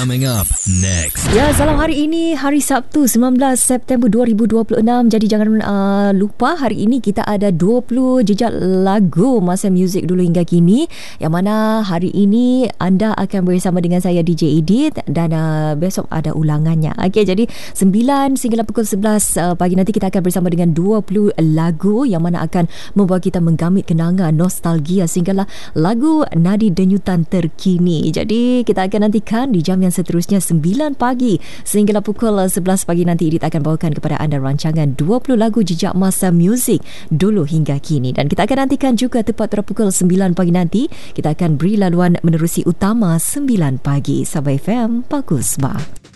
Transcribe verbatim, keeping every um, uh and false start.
Coming up next. Ya, salam hari ini, hari Sabtu sembilan belas September dua ribu dua puluh enam. Jadi jangan uh, lupa hari ini kita ada dua puluh jejak lagu Masa Muzik dulu hingga kini, yang mana hari ini anda akan bersama dengan saya D J Edith dan uh, besok ada ulangannya. Okey, jadi sembilan sehingga pukul sebelas uh, pagi nanti kita akan bersama dengan dua puluh lagu yang mana akan membawa kita menggamit kenangan, nostalgia sehinggalah lagu nadi denyutan terkini. Jadi kita akan nantikan di jam yang seterusnya sembilan pagi sehinggalah pukul sebelas pagi nanti Edith akan bawakan kepada anda rancangan dua puluh lagu jejak Masa Muzik dulu hingga kini. Dan kita akan nantikan juga tepat pada pukul sembilan pagi nanti kita akan beri laluan menerusi utama sembilan pagi. Sahabat F M, Bagus Bah.